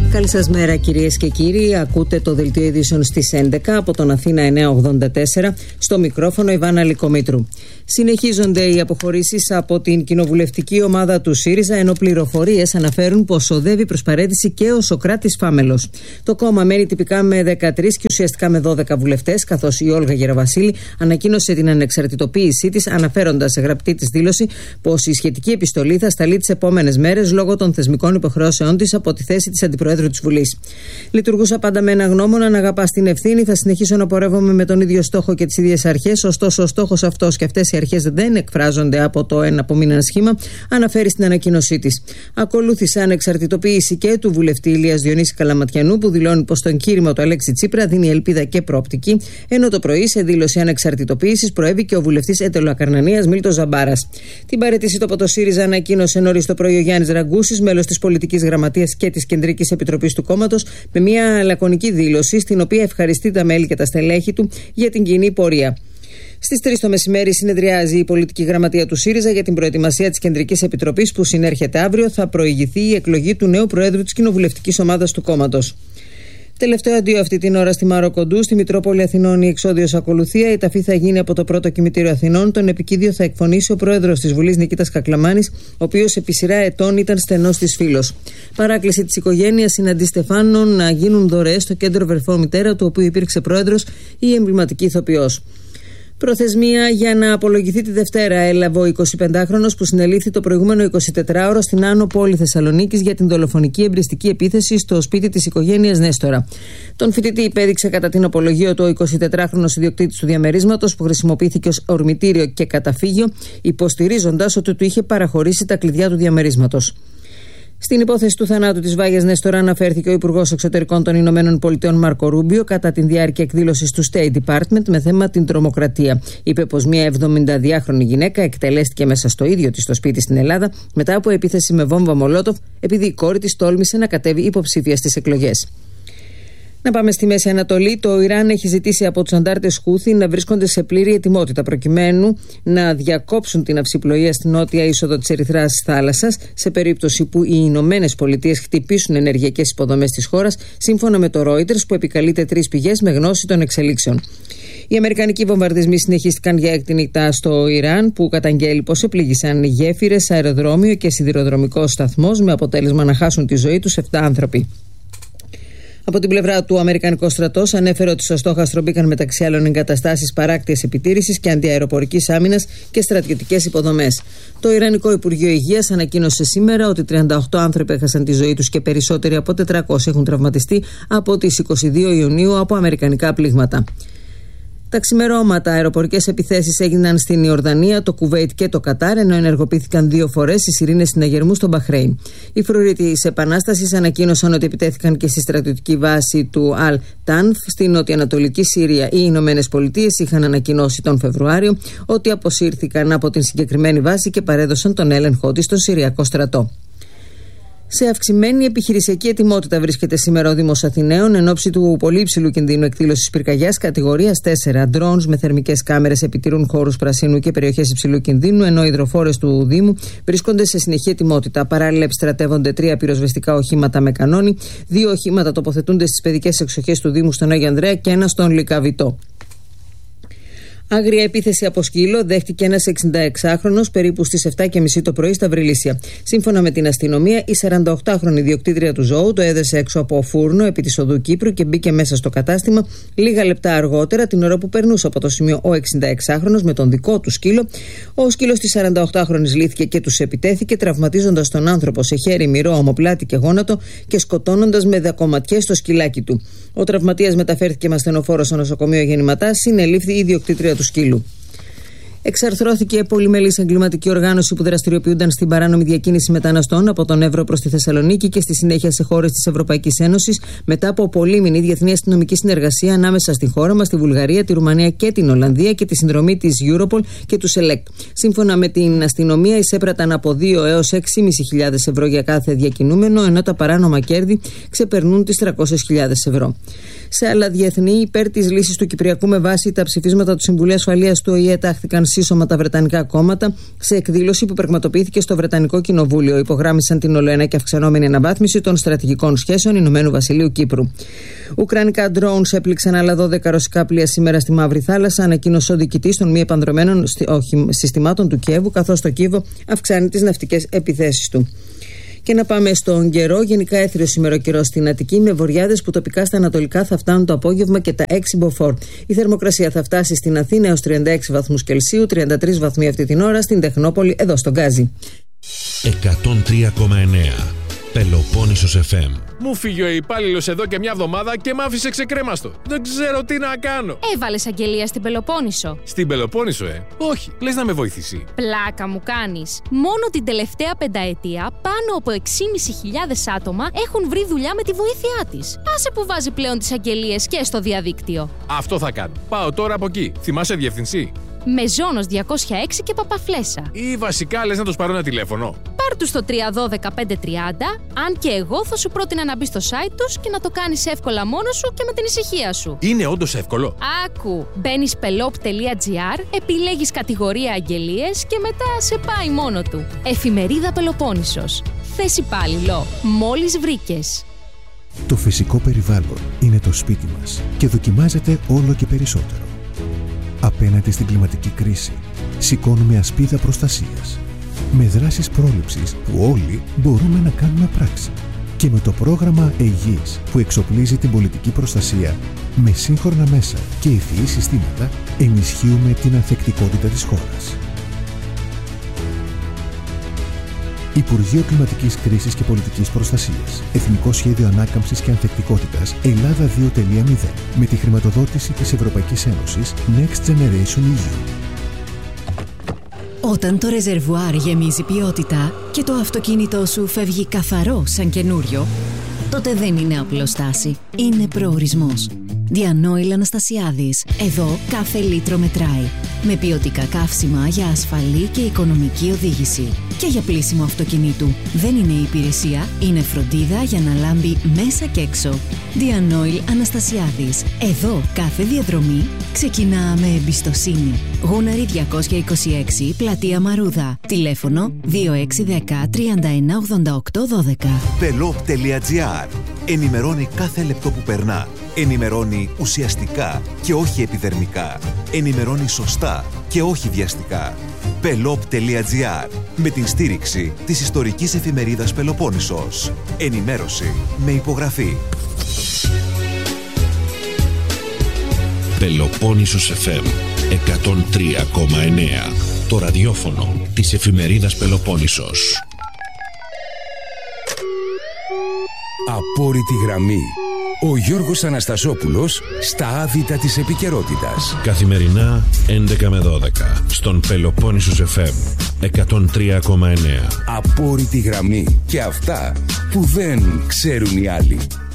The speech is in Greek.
Καλή σας μέρα κυρίες και κύριοι. Ακούτε το δελτίο ειδήσεων στις 11 από τον Αθήνα 984. Στο μικρόφωνο Ιβάνα Λικομήτρου. Συνεχίζονται οι αποχωρήσεις από την κοινοβουλευτική ομάδα του ΣΥΡΙΖΑ, ενώ πληροφορίες αναφέρουν πως οδεύει προς παραίτηση και ο Σωκράτης Φάμελος. Το κόμμα μένει τυπικά με 13 και ουσιαστικά με 12 βουλευτές, καθώς η Όλγα Γεραβασίλη ανακοίνωσε την ανεξαρτητοποίησή της, αναφέροντας σε γραπτή της δήλωση πως η σχετική επιστολή θα σταλεί τις επόμενες μέρες λόγω των θεσμικών υποχρεώσεών της από τη θέση της Αντιπροέδρου της Βουλής. Λειτουργούσα πάντα με ένα γνώμονα να αγαπά την ευθύνη. Θα συνεχίσω να πορεύομαι με τον ίδιο στόχο και τις ίδιες αρχές. Ωστόσο, ο στόχος αυτός και αυτές οι αρχές δεν εκφράζονται από το ένα απομείναν σχήμα, αναφέρει στην ανακοίνωσή της. Ακολούθησε ανεξαρτητοποίηση και του βουλευτή Ηλίας Διονύση Καλαματιανού, που δηλώνει πως το εγχείρημα του Αλέξη Τσίπρα δίνει ελπίδα και προοπτική, ενώ το πρωί σε δήλωση ανεξαρτητοποίησης προέβη και ο βουλευτής Ετωλοακαρνανίας Μίλτος Ζαμπάρας. Την παραίτησή του από το ΣΥΡΙΖΑ ανακοίνωσε νωρίς το πρωί ο Γιάννης Ραγκούσης, μέλος της πολιτικής γραμματείας και της κεντρικής επιτροπής του κόμματος, με μια λακωνική δήλωση στην οποία ευχαριστεί τα μέλη και τα στελέχη του για την κοινή πορεία. Στις 3 το μεσημέρι συνεδριάζει η πολιτική γραμματεία του ΣΥΡΙΖΑ για την προετοιμασία της Κεντρικής Επιτροπής που συνέρχεται αύριο. Θα προηγηθεί η εκλογή του νέου Προέδρου της κοινοβουλευτικής ομάδας του κόμματος. Τελευταίο αντίο αυτή την ώρα στη Μάρο Κοντού, στη Μητρόπολη Αθηνών η εξόδιος ακολουθία. Η ταφή θα γίνει από το πρώτο κημητήριο Αθηνών. Τον επικίδιο θα εκφωνήσει ο πρόεδρος της Βουλής Νικήτας Κακλαμάνης, ο οποίος επί σειρά ετών ήταν στενός της φίλος. Παράκληση της οικογένειας στην Αντιστεφάνων να γίνουν δωρεές στο κέντρο Βρεφών Μητέρα, του οποίου υπήρξε πρόεδρος η εμβληματική ηθοποιός. Προθεσμία για να απολογηθεί τη Δευτέρα έλαβε ο 25χρονος που συνελήφθη το προηγούμενο 24ωρο στην Άνω Πόλη Θεσσαλονίκης για την δολοφονική εμπριστική επίθεση στο σπίτι της οικογένειας Νέστορα. Τον φοιτητή υπέδειξε κατά την απολογία του ο 24χρονος ιδιοκτήτης του διαμερίσματος, που χρησιμοποιήθηκε ως ορμητήριο και καταφύγιο, υποστηρίζοντας ότι του είχε παραχωρήσει τα κλειδιά του διαμερίσματος. Στην υπόθεση του θανάτου της Βάγιας Νέστορα αναφέρθηκε ο Υπουργός Εξωτερικών των Ηνωμένων Πολιτειών Μάρκο Ρούμπιο κατά τη διάρκεια εκδήλωσης του State Department με θέμα την τρομοκρατία. Είπε πως μια 72χρονη γυναίκα εκτελέστηκε μέσα στο ίδιο της το σπίτι στην Ελλάδα μετά από επίθεση με βόμβα Μολότοφ, επειδή η κόρη της τόλμησε να κατέβει υποψήφια στις εκλογές. Να πάμε στη Μέση Ανατολή. Το Ιράν έχει ζητήσει από τους αντάρτες Χούθι να βρίσκονται σε πλήρη ετοιμότητα προκειμένου να διακόψουν την αυσιπλοεία στην νότια είσοδο της Ερυθράς θάλασσας σε περίπτωση που οι Ηνωμένες Πολιτείες χτυπήσουν ενεργειακές υποδομές της χώρας, σύμφωνα με το Reuters, που επικαλείται 3 πηγές με γνώση των εξελίξεων. Οι αμερικανικοί βομβαρδισμοί συνεχίστηκαν για έκτη νύχτα στο Ιράν, που καταγγέλει πως επλήγησαν γέφυρες, αεροδρόμιο και σιδηροδρομικός σταθμός, με αποτέλεσμα να χάσουν τη ζωή τους 7 άνθρωποι. Από την πλευρά του, ο Αμερικανικός στρατός ανέφερε ότι στο στόχαστρο μπήκαν μεταξύ άλλων εγκαταστάσεις παράκτιας επιτήρησης και αντιαεροπορικής άμυνας και στρατιωτικές υποδομές. Το Ιρανικό Υπουργείο Υγείας ανακοίνωσε σήμερα ότι 38 άνθρωποι έχασαν τη ζωή τους και περισσότεροι από 400 έχουν τραυματιστεί από τις 22 Ιουνίου από αμερικανικά πλήγματα. Τα ξημερώματα αεροπορικές επιθέσεις έγιναν στην Ιορδανία, το Κουβέιτ και το Κατάρ, ενώ ενεργοποιήθηκαν 2 φορές οι σιρήνες συναγερμού στο Μπαχρέιν. Οι φρουροί της Επανάστασης ανακοίνωσαν ότι επιτέθηκαν και στη στρατιωτική βάση του Αλ-Τάνφ στην νοτιοανατολική Συρία. Οι Ηνωμένες Πολιτείες είχαν ανακοινώσει τον Φεβρουάριο ότι αποσύρθηκαν από την συγκεκριμένη βάση και παρέδωσαν τον έλεγχό της στον Συριακό στρατό. Σε αυξημένη επιχειρησιακή ετοιμότητα βρίσκεται σήμερα ο Δήμος Αθηναίων εν ώψη του πολύ υψηλού κινδύνου εκδήλωσης πυρκαγιάς κατηγορίας 4. Drones με θερμικές κάμερες επιτηρούν χώρους πρασίνου και περιοχές υψηλού κινδύνου, ενώ οι υδροφόρες του Δήμου βρίσκονται σε συνεχή ετοιμότητα. Παράλληλα, επιστρατεύονται 3 πυροσβεστικά οχήματα με κανόνι, 2 οχήματα τοποθετούνται στις παιδικές εξοχές του Δήμου στον Άγιο Ανδρέα και ένα στον Λυκαβητό. Άγρια επίθεση από σκύλο δέχτηκε ένας 66χρονος περίπου στις 7:30 το πρωί στα Βρυλίσια. Σύμφωνα με την αστυνομία, η 48χρονη ιδιοκτήτρια του ζώου το έδεσε έξω από φούρνο επί της οδού Κύπρου και μπήκε μέσα στο κατάστημα λίγα λεπτά αργότερα, την ώρα που περνούσε από το σημείο ο 66χρονος με τον δικό του σκύλο. Ο σκύλος της 48χρονης λύθηκε και τους επιτέθηκε, τραυματίζοντας τον άνθρωπο σε χέρι, μυρό, ομοπλάτη και γόνατο και σκοτώνοντας με δακοματιές το σκυλάκι του. Ο τραυματίας μεταφέρθηκε με ασθενοφόρο στο νοσοκομείο Γεννηματά, συνελήφθη η ιδιοκτήτρια του σκύλου. Εξαρθρώθηκε πολυμελής εγκληματική οργάνωση που δραστηριοποιούνταν στην παράνομη διακίνηση μεταναστών από τον Εύρο προς τη Θεσσαλονίκη και στη συνέχεια σε χώρες της Ευρωπαϊκής Ένωσης, μετά από πολύμηνη διεθνή αστυνομική συνεργασία ανάμεσα στη χώρα μας, τη Βουλγαρία, τη Ρουμανία και την Ολλανδία και τη συνδρομή της Europol και του ΣΕΛΕΚ. Σύμφωνα με την αστυνομία, εισέπραταν από 2 έως 6.500 ευρώ για κάθε διακινούμενο, ενώ τα παράνομα κέρδη ξεπερνούν τις 300.000 ευρώ. Σε άλλα διεθνή, υπέρ της λύσης του Κυπριακού με βάση τα ψηφίσματα του Συμβουλίου Ασφαλείας του ΟΗΕ τάχθηκαν σύσσωμα τα βρετανικά κόμματα σε εκδήλωση που πραγματοποιήθηκε στο Βρετανικό Κοινοβούλιο. Υπογράμμισαν την ολοένα και αυξανόμενη αναβάθμιση των στρατηγικών σχέσεων Ηνωμένου Βασιλείου-Κύπρου. Ουκρανικά drones έπληξαν άλλα 12 ρωσικά πλοία σήμερα στη Μαύρη Θάλασσα, ανακοίνωσε ο διοικητής των μη επανδρομένων συστημάτων του Κιέβου, καθώς το Κίεβο αυξάνει τις ναυτικές επιθέσεις του. Και να πάμε στον καιρό. Γενικά έθριο σήμερα ο καιρός στην Αττική, με βοριάδες που τοπικά στα ανατολικά θα φτάνουν το απόγευμα και τα 6 μποφόρ. Η θερμοκρασία θα φτάσει στην Αθήνα έως 36 βαθμούς Κελσίου, 33 βαθμοί αυτή την ώρα στην Τεχνόπολη, εδώ στον Γκάζι. 103,9 Πελοπόννησος FM. Μου φύγει ο υπάλληλος εδώ και μια εβδομάδα και μ' άφησε ξεκρέμαστο. Δεν ξέρω τι να κάνω. Έβαλες αγγελία στην Πελοπόννησο. Στην Πελοπόννησο, Όχι. Λες να με βοηθήσει. Πλάκα μου κάνεις. Μόνο την τελευταία πενταετία πάνω από 6.500 άτομα έχουν βρει δουλειά με τη βοήθειά της. Άσε που βάζει πλέον τις αγγελίες και στο διαδίκτυο. Αυτό θα κάνω. Πάω τώρα από εκεί. Θυμάσαι διευθυνσή? Μεζόνος 206 και Παπαφλέσσα. Ή βασικά λες να τους πάρω ένα τηλέφωνο? Πάρ' τους στο 312-530, αν και εγώ θα σου πρότεινα να μπεις στο site τους και να το κάνεις εύκολα μόνος σου και με την ησυχία σου. Είναι όντως εύκολο? Άκου, μπαίνεις pelop.gr, επιλέγεις κατηγορία αγγελίες και μετά σε πάει μόνο του. Εφημερίδα Πελοπόννησος. Θες υπάλληλο, μόλις βρήκες. Το φυσικό περιβάλλον είναι το σπίτι μας και δοκιμάζεται όλο και περισσότερο. Απέναντι στην κλιματική κρίση, σηκώνουμε ασπίδα προστασίας. Με δράσεις πρόληψης που όλοι μπορούμε να κάνουμε πράξη. Και με το πρόγραμμα ΕΙΓΙΣ που εξοπλίζει την πολιτική προστασία με σύγχρονα μέσα και ευφυή συστήματα, ενισχύουμε την ανθεκτικότητα της χώρας. Υπουργείο Κλιματικής Κρίσης και Πολιτικής Προστασίας. Εθνικό Σχέδιο Ανάκαμψης και Ανθεκτικότητας Ελλάδα 2.0 με τη χρηματοδότηση της Ευρωπαϊκής Ένωσης Next Generation EU. Όταν το ρεζερβουάρ γεμίζει ποιότητα και το αυτοκίνητό σου φεύγει καθαρό σαν καινούριο, τότε δεν είναι απλοστάση, είναι προορισμός. Διανόηλ Αναστασιάδης. Εδώ κάθε λίτρο μετράει. Με ποιοτικά καύσιμα για ασφαλή και οικονομική οδήγηση. Και για πλύσιμο αυτοκινήτου. Δεν είναι υπηρεσία, είναι φροντίδα για να λάμπει μέσα και έξω. Διανόηλ Αναστασιάδης. Εδώ κάθε διαδρομή ξεκινά με εμπιστοσύνη. Γούναρη 226, Πλατεία Μαρούδα. Τηλέφωνο 2610 3188 12. Pelop.gr. Ενημερώνει κάθε λεπτό που περνά. Ενημερώνει ουσιαστικά και όχι επιδερμικά. Ενημερώνει σωστά και όχι βιαστικά. Pelop.gr. Με την στήριξη της ιστορικής εφημερίδας Πελοπόννησος. Ενημέρωση με υπογραφή. Πελοπόννησος FM 103,9. Το ραδιόφωνο της εφημερίδας Πελοπόννησος. Απόρριτη γραμμή. Ο Γιώργος Αναστασόπουλος στα άδυτα της επικαιρότητας. Καθημερινά 11 με 12 στον Πελοπόννησος FM 103,9. Απόρριτη γραμμή. Και αυτά που δεν ξέρουν οι άλλοι.